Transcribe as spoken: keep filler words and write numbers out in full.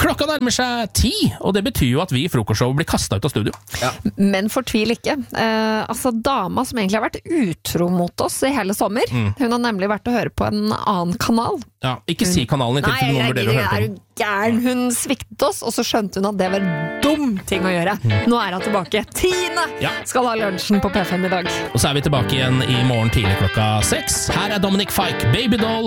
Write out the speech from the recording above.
Klokka nærmer seg ti, og det betyr jo at vi i Frokostshow blir kastet ut av studio. Ja. Men fortvil ikke. Eh, altså, dama som egentlig har vært utro mot oss i hele sommer, mm. hun har nemlig vært å høre på en annen kanal. Ja, ikke si kanalen i tilfelle noen vurderer å høre på den. Gæren, hun sviktet oss, og så skjønte hun at det var en dum ting å gjøre. Mm. Nå er hun tilbake. Tine ja. Skal ha lunsjen på P fem i dag. Og så er vi tilbake igjen i morgen tidlig klokka seks. Her er Dominic Fike, Baby Doll.